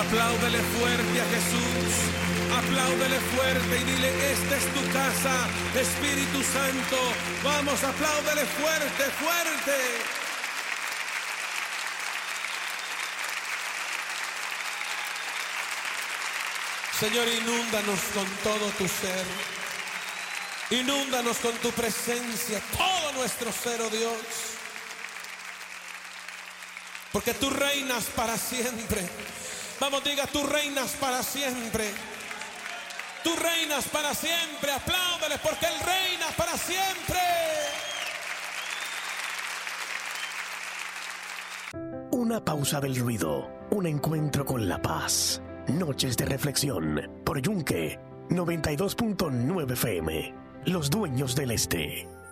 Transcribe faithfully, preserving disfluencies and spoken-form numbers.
Apláudele fuerte a Jesús. Apláudele fuerte y dile: esta es tu casa, Espíritu Santo. Vamos, apláudele fuerte, fuerte. Señor, inúndanos con todo tu ser. Inúndanos con tu presencia, todo nuestro ser, oh Dios. Porque tú reinas para siempre. Vamos, diga: tú reinas para siempre. Tú reinas para siempre. Apláudale porque Él reina para siempre. Una pausa del ruido. Un encuentro con la paz. Noches de reflexión por Yunque noventa y dos punto nueve F M. Los dueños del este.